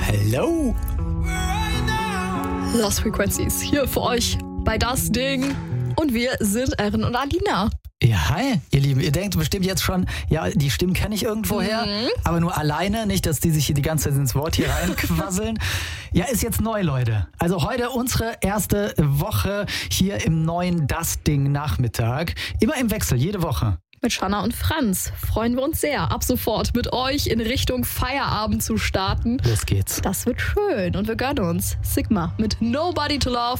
Hallo. Lost Frequencies hier für euch bei Das Ding. Und wir sind Erin und Alina. Ja, hi, ihr Lieben. Ihr denkt bestimmt jetzt schon, ja, die Stimmen kenne ich irgendwoher, aber nur alleine, nicht, dass die sich hier die ganze Zeit ins Wort hier reinquasseln. Ja, ist jetzt neu, Leute. Also heute unsere erste Woche hier im neuen Das Ding Nachmittag. Immer im Wechsel, jede Woche. Mit Shanna und Franz freuen wir uns sehr, ab sofort mit euch in Richtung Feierabend zu starten. Los geht's. Das wird schön und wir gönnen uns. Sigma mit Nobody to Love.